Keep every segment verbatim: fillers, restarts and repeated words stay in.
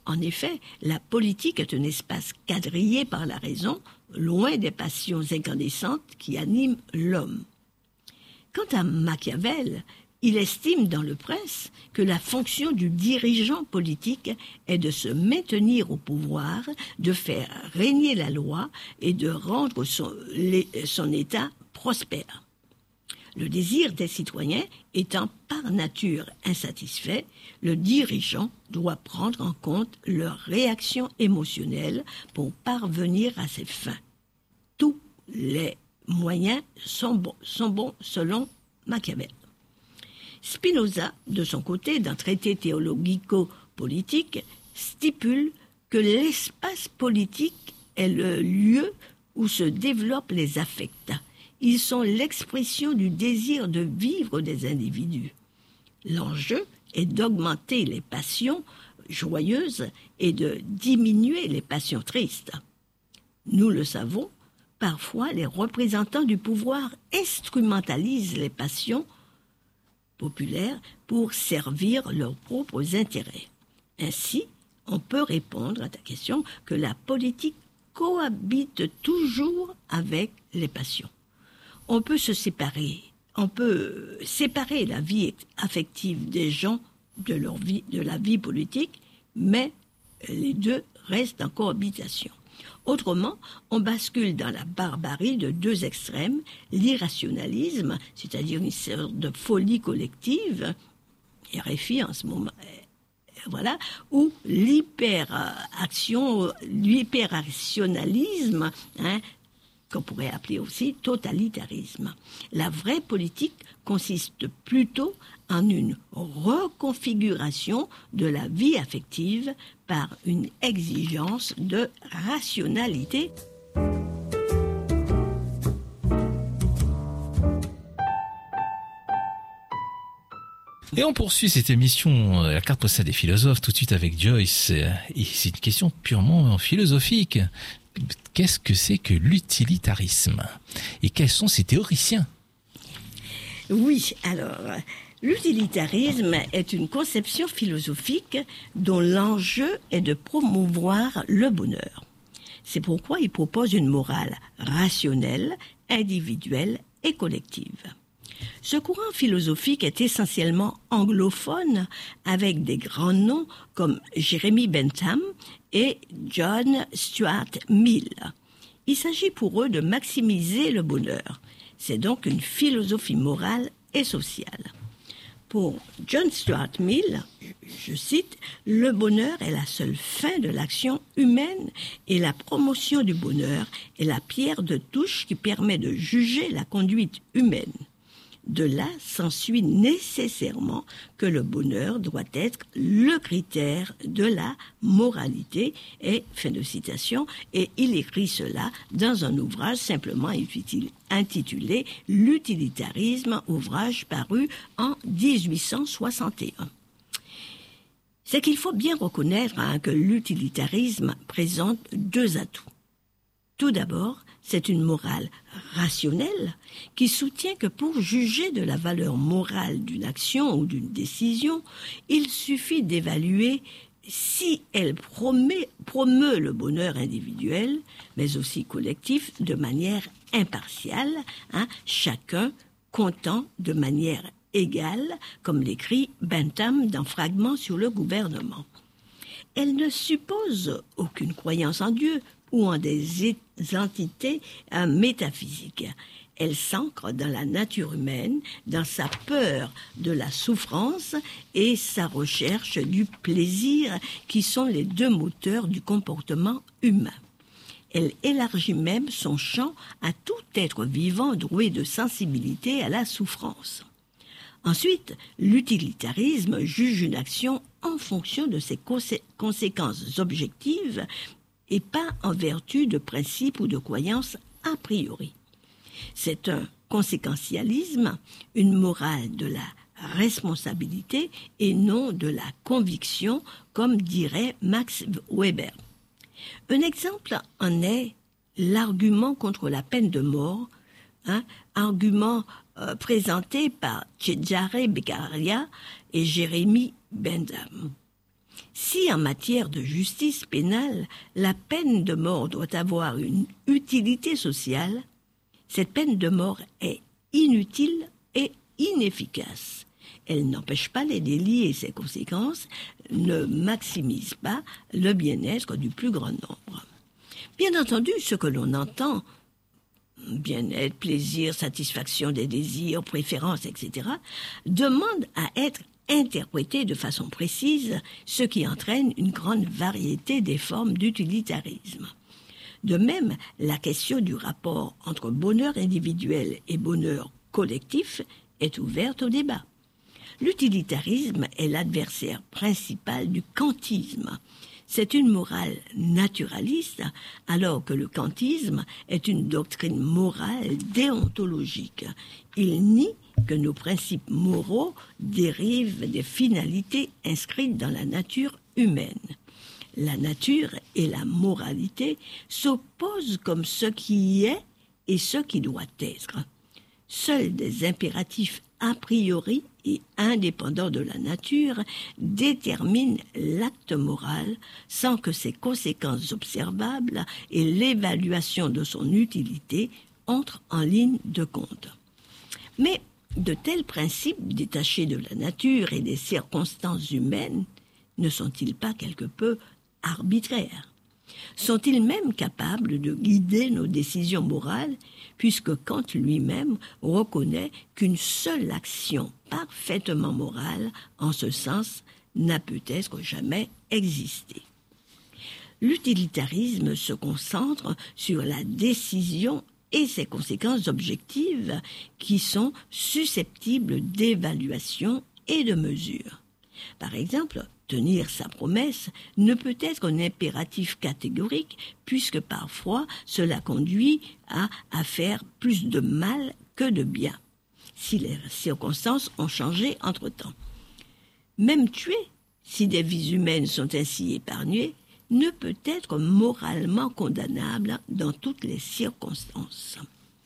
En effet, la politique est un espace quadrillé par la raison, loin des passions incandescentes qui animent l'homme. Quant à Machiavel, il estime dans Le Prince que la fonction du dirigeant politique est de se maintenir au pouvoir, de faire régner la loi et de rendre son, les, son État prospère. Le désir des citoyens étant par nature insatisfait, le dirigeant doit prendre en compte leurs réactions émotionnelles pour parvenir à ses fins. Tous les moyens sont bons, sont bons selon Machiavel. Spinoza, de son côté, dans Traité théologico-politique, stipule que l'espace politique est le lieu où se développent les affects. Ils sont l'expression du désir de vivre des individus. L'enjeu est d'augmenter les passions joyeuses et de diminuer les passions tristes. Nous le savons, parfois les représentants du pouvoir instrumentalisent les passions populaires pour servir leurs propres intérêts. Ainsi, on peut répondre à ta question que la politique cohabite toujours avec les passions. On peut se séparer, on peut séparer la vie affective des gens de leur vie, de la vie politique, mais les deux restent en cohabitation. Autrement, on bascule dans la barbarie de deux extrêmes, l'irrationalisme, c'est-à-dire une sorte de folie collective, R F I en ce moment, voilà, ou l'hyperaction, l'hyperrationalisme, hein, qu'on pourrait appeler aussi totalitarisme. La vraie politique consiste plutôt en une reconfiguration de la vie affective par une exigence de rationalité. Et on poursuit cette émission, la carte postale des philosophes, tout de suite avec Joyce. Et c'est une question purement philosophique. Qu'est-ce que c'est que l'utilitarisme? Et quels sont ses théoriciens? Oui, alors, l'utilitarisme est une conception philosophique dont l'enjeu est de promouvoir le bonheur. C'est pourquoi il propose une morale rationnelle, individuelle et collective. Ce courant philosophique est essentiellement anglophone, avec des grands noms comme Jeremy Bentham et John Stuart Mill. Il s'agit pour eux de maximiser le bonheur. C'est donc une philosophie morale et sociale. Pour John Stuart Mill, je cite, « Le bonheur est la seule fin de l'action humaine et la promotion du bonheur est la pierre de touche qui permet de juger la conduite humaine. De là s'ensuit nécessairement que le bonheur doit être le critère de la moralité. » Et fin de citation. Et il écrit cela dans un ouvrage simplement intitulé « L'utilitarisme », ouvrage paru en dix-huit cent soixante et un. C'est qu'il faut bien reconnaître hein, que l'utilitarisme présente deux atouts. Tout d'abord, c'est une morale rationnelle qui soutient que pour juger de la valeur morale d'une action ou d'une décision, il suffit d'évaluer si elle promet, promeut le bonheur individuel, mais aussi collectif, de manière impartiale, hein, chacun comptant de manière égale, comme l'écrit Bentham dans Fragments sur le gouvernement. Elle ne suppose aucune croyance en Dieu ou en des entités euh, métaphysiques. Elle s'ancre dans la nature humaine, dans sa peur de la souffrance et sa recherche du plaisir, qui sont les deux moteurs du comportement humain. Elle élargit même son champ à tout être vivant doué de sensibilité à la souffrance. Ensuite, l'utilitarisme juge une action en fonction de ses consé- conséquences objectives et pas en vertu de principes ou de croyances a priori. C'est un conséquentialisme, une morale de la responsabilité et non de la conviction, comme dirait Max Weber. Un exemple en est l'argument contre la peine de mort, hein, argument euh, présenté par Cesare Beccaria et Jeremy Bentham. Si en matière de justice pénale, la peine de mort doit avoir une utilité sociale, cette peine de mort est inutile et inefficace. Elle n'empêche pas les délits et ses conséquences, ne maximise pas le bien-être du plus grand nombre. Bien entendu, ce que l'on entend, bien-être, plaisir, satisfaction des désirs, préférences, et cetera, demande à être interprété de façon précise, ce qui entraîne une grande variété des formes d'utilitarisme. De même, la question du rapport entre bonheur individuel et bonheur collectif est ouverte au débat. L'utilitarisme est l'adversaire principal du kantisme. C'est une morale naturaliste, alors que le kantisme est une doctrine morale déontologique. Il nie que nos principes moraux dérivent des finalités inscrites dans la nature humaine. La nature et la moralité s'opposent comme ce qui est et ce qui doit être. Seuls des impératifs a priori et indépendants de la nature déterminent l'acte moral sans que ses conséquences observables et l'évaluation de son utilité entrent en ligne de compte. Mais de tels principes détachés de la nature et des circonstances humaines ne sont-ils pas quelque peu arbitraires ? Sont-ils même capables de guider nos décisions morales, puisque Kant lui-même reconnaît qu'une seule action parfaitement morale, en ce sens, n'a peut-être jamais existé. L'utilitarisme se concentre sur la décision et ses conséquences objectives qui sont susceptibles d'évaluation et de mesure. Par exemple, tenir sa promesse ne peut être un impératif catégorique puisque parfois cela conduit à, à faire plus de mal que de bien, si les circonstances ont changé entre-temps. Même tuer, si des vies humaines sont ainsi épargnées, ne peut être moralement condamnable dans toutes les circonstances.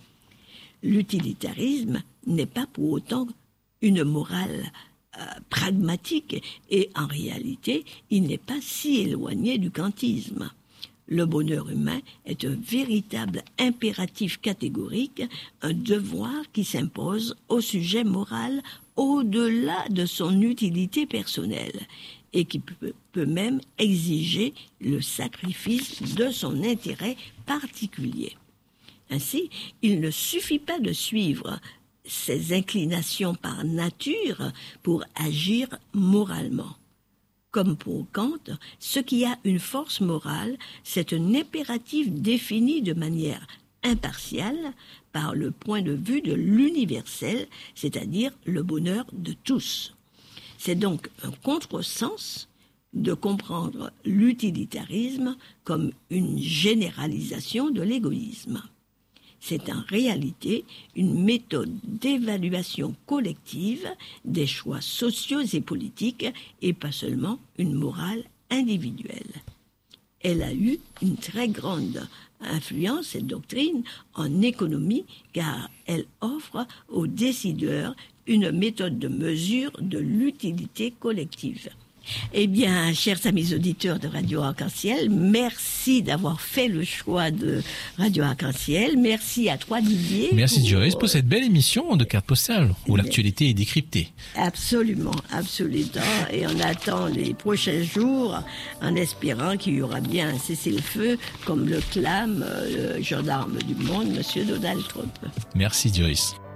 L'utilitarisme n'est pas pour autant une morale euh, pragmatique et en réalité, il n'est pas si éloigné du kantisme. Le bonheur humain est un véritable impératif catégorique, un devoir qui s'impose au sujet moral au-delà de son utilité personnelle et qui peut, peut même exiger le sacrifice de son intérêt particulier. Ainsi, il ne suffit pas de suivre ses inclinations par nature pour agir moralement. Comme pour Kant, ce qui a une force morale, c'est un impératif défini de manière impartiale par le point de vue de l'universel, c'est-à-dire le bonheur de tous. C'est donc un contresens de comprendre l'utilitarisme comme une généralisation de l'égoïsme. C'est en réalité une méthode d'évaluation collective des choix sociaux et politiques et pas seulement une morale individuelle. Elle a eu une très grande influence, cette doctrine, en économie car elle offre aux décideurs une méthode de mesure de l'utilité collective. Eh bien, chers amis auditeurs de Radio Arc-en-Ciel, merci d'avoir fait le choix de Radio Arc-en-Ciel. Merci à toi, Didier. Merci, pour... Joyce, pour cette belle émission de Carte Postale, où mais... l'actualité est décryptée. Absolument, absolument. Et on attend les prochains jours, en espérant qu'il y aura bien un cessez-le-feu, comme le clame le gendarme du monde, Monsieur Donald Trump. Merci, Joyce.